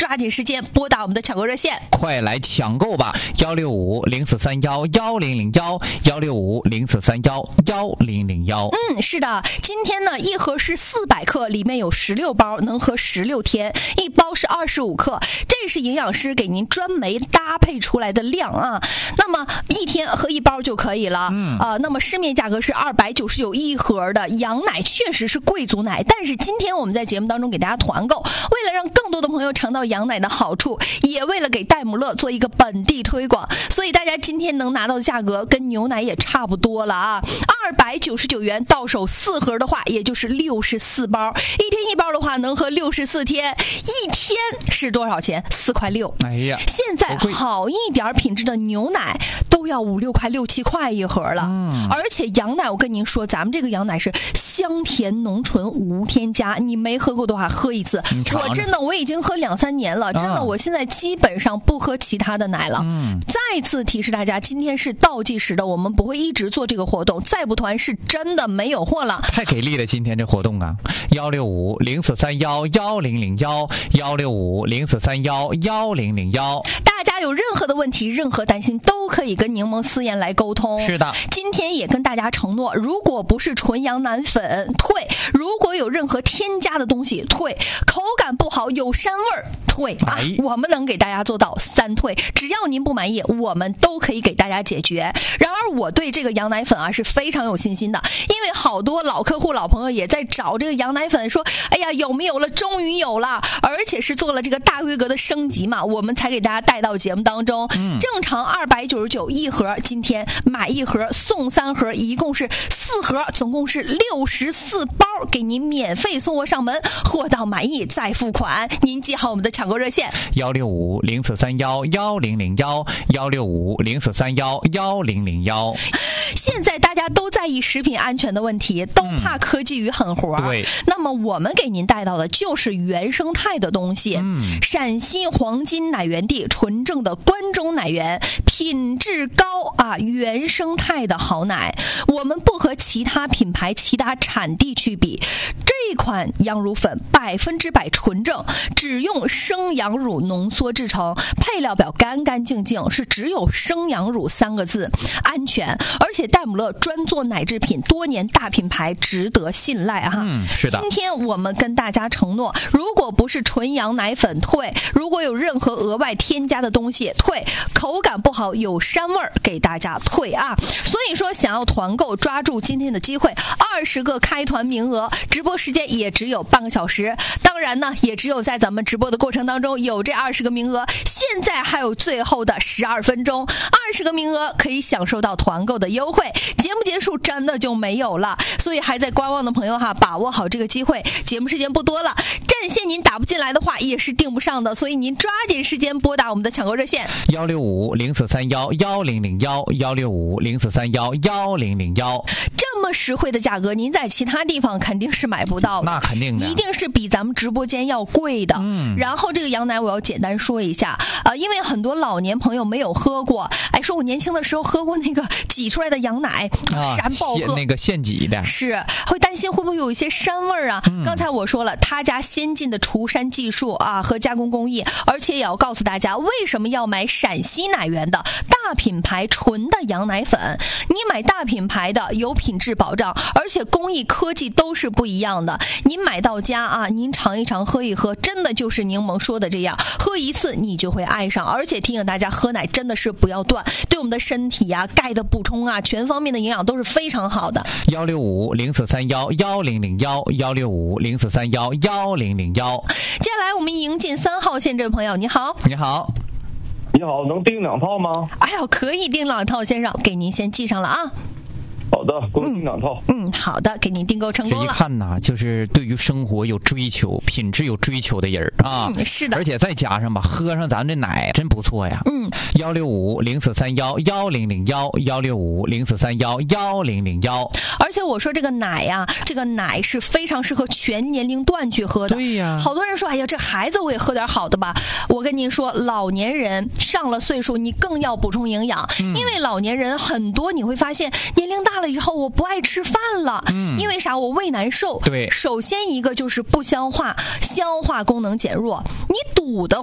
抓紧时间拨打我们的抢购热线， 快来抢购吧！165-0431-1001，165-0431-1001。 是的，今天呢，一盒是400克，里面有16包，能喝16天，一包是25克，这是营养师给您专门搭配出来的量啊。那么一天喝一包就可以了。那么市面价格是299一盒的羊奶，确实是贵族奶，但是今天我们在节目当中给大家团购，为了让更多的朋友尝到羊奶的好处，也为了给戴姆勒做一个本地推广，所以大家今天能拿到的价格跟牛奶也差不多了啊，299元到手4盒的话，也就是64包，一天一包的话能喝64天，一天是多少钱？4块6。 哎呀， 现在好一点品质的牛奶都要5、6块、6、7块一盒了。而且羊奶，我跟您说，咱们这个羊奶是香甜浓醇无添加，你没喝过的话喝一次。我真的我已经喝2、3年了，真的我现在基本上不喝其他的奶了。再次提示大家，今天是倒计时的，我们不会一直做这个活动，再不团是真的没有货了。 太给力了，今天这活动啊！165-0431-1001，165-0431-1001。 大家有任何的问题、任何担心，都可以跟柠檬私言来沟通。 是的， 今天也跟大家承诺，如果不是纯羊奶粉退，如果有任何添加的东西退，口感不好有膻味儿退啊，我们能给大家做到3退，只要您不满意，我们都可以给大家解决。然而我对这个羊奶粉啊是非常有信心的，因为好多老客户、老朋友也在找这个羊奶粉，说哎呀有没有了，终于有了，而且是做了这个大规格的升级嘛，我们才给大家带到节目当中。正常299一盒，今天买一盒送3盒，一共是4盒，总共是64包，给您免费送货上门，货到满意再付款。您记好我们的抢购热线 165-0431-1001，165-0431-1001。 现在大家都在意食品安全的问题，都怕科技与狠活。 对， 那么我们给您带到的就是原生态的东西。陕西黄金奶源地纯正的关中奶源，品质高啊，原生态的好奶。我们不和其他品牌、其他产地去比，这款羊乳粉100%纯正，只用生羊乳浓缩制成，配料表干干净净，是只有生羊乳3个字，安全。而且戴姆勒专做奶制品，多年大品牌，值得信赖啊。 是的。 今天我们跟大家承诺，如果不是纯羊奶粉退，如果有任何额外添加的东西退，口感不好有膻味儿给大家退啊。所以说想要团购，抓住今天的机会，20个开团名额，直播时间也只有半个小时，当然呢也只有在咱们直播的过程当中有这20个名额，现在还有最后的12分钟，20个名额可以享受到团购的优惠，节目结束真的就没有了，所以还在观望的朋友哈，把握好这个机会，节目时间不多了，占线您打不进来的话也是订不上的，所以您抓紧时间拨打我们的抢购热线 165-0431-1001，165-0431-1001。 这么实惠的价格，您在其他地方肯定是买不到的， 那肯定的， 一定是比咱们直播间要贵的。然后这个羊奶我要简单说一下因为很多老年朋友没有喝过，哎，说我年轻的时候喝过那个挤出来的羊奶，膻爆喝， 那个现挤的， 是会担心会不会有一些膻味啊？刚才我说了，他家先进的除膻技术啊和加工工艺，而且也要告诉大家为什么要买陕西奶源的大品牌纯的羊奶粉。你买大品牌的有品质保障，而且工艺科技都是不一样的。您买到家啊，您尝一尝喝一喝，真的就是柠檬说的这样，喝一次你就会爱上。而且提醒大家，喝奶真的是不要断，对我们的身体啊、钙的补充啊、全方面的营养都是非常好的。 165-0431-1001，165-0431-1001。 接下来我们迎进3号线这位朋友，你好。 你好， 你好，能订2套吗？ 哎呦，可以订2套，先生，给您先记上了啊。 好的，给我订2套。 好的，给您订购成功了。 这一看呐，就是对于生活有追求、品质有追求的人啊。 是的。 而且再加上吧，喝上咱这奶真不错呀。165-0431-1001，165-0431-1001。 而且我说这个奶呀，这个奶是非常适合全年龄段去喝的。 对呀。 好多人说，哎呀，这孩子我也喝点好的吧。我跟您说，老年人上了岁数，你更要补充营养，因为老年人很多你会发现，年龄大了以后我不爱吃饭了。因为啥？我胃难受。 对。 首先一个就是不消化，消化功能减弱。你堵得